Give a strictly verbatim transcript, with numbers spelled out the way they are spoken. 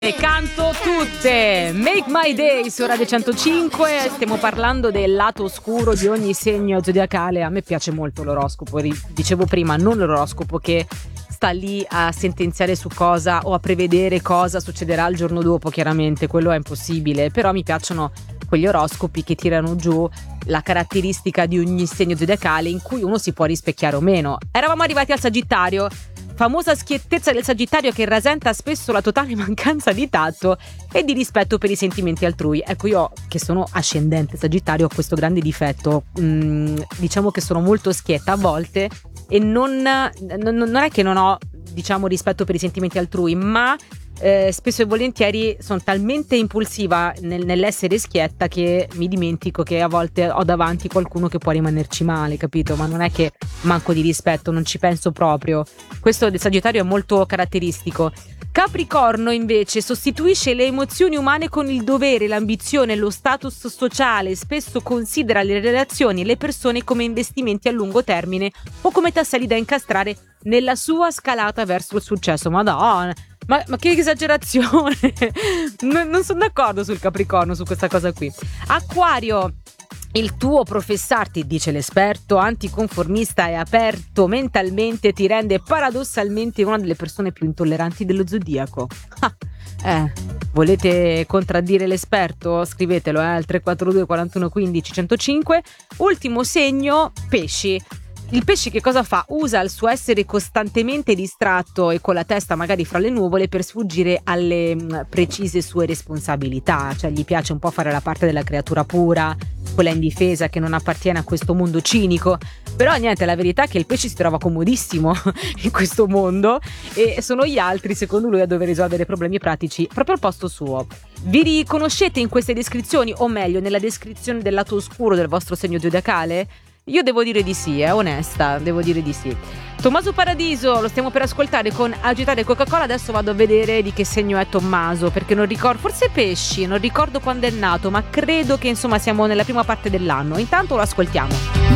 Le canto tutte. Make My Day su Radio centocinque. Stiamo parlando del lato oscuro di ogni segno zodiacale. A me piace molto l'oroscopo. Dicevo prima, non l'oroscopo che sta lì a sentenziare su cosa o a prevedere cosa succederà il giorno dopo. Chiaramente quello è impossibile, però mi piacciono quegli oroscopi che tirano giù la caratteristica di ogni segno zodiacale in cui uno si può rispecchiare o meno. Eravamo arrivati al Sagittario, famosa schiettezza del Sagittario che rasenta spesso la totale mancanza di tatto e di rispetto per i sentimenti altrui. Ecco, io che sono ascendente Sagittario ho questo grande difetto, mm, diciamo che sono molto schietta a volte e non, non, non è che non ho, diciamo, rispetto per i sentimenti altrui, ma Eh, spesso e volentieri sono talmente impulsiva nel, nell'essere schietta che mi dimentico che a volte ho davanti qualcuno che può rimanerci male, capito? Ma non è che manco di rispetto, non ci penso proprio. Questo del Sagittario è molto caratteristico. Capricorno invece sostituisce le emozioni umane con il dovere, l'ambizione, lo status sociale, spesso considera le relazioni e le persone come investimenti a lungo termine o come tasselli da incastrare nella sua scalata verso il successo. Madonna, ma, ma che esagerazione. non, non sono d'accordo sul Capricorno, su questa cosa qui. Acquario, il tuo professarti, dice l'esperto, anticonformista e aperto mentalmente ti rende paradossalmente una delle persone più intolleranti dello zodiaco. Ah, eh, volete contraddire l'esperto? Scrivetelo eh, al tre quattro due quarantuno quindici centocinque. Ultimo segno, pesci. Il pesce che cosa fa? Usa il suo essere costantemente distratto e con la testa magari fra le nuvole per sfuggire alle mh, precise sue responsabilità, cioè gli piace un po' fare la parte della creatura pura, quella indifesa che non appartiene a questo mondo cinico, però niente, la verità è che il pesce si trova comodissimo in questo mondo e sono gli altri secondo lui a dover risolvere problemi pratici proprio al posto suo. Vi riconoscete in queste descrizioni, o meglio nella descrizione del lato oscuro del vostro segno zodiacale? Io devo dire di sì, eh, onesta, devo dire di sì. Tommaso Paradiso lo stiamo per ascoltare con Agitare Coca-Cola. Adesso vado a vedere di che segno è Tommaso, perché non ricordo, forse pesci, non ricordo quando è nato, ma credo che insomma siamo nella prima parte dell'anno. Intanto lo ascoltiamo.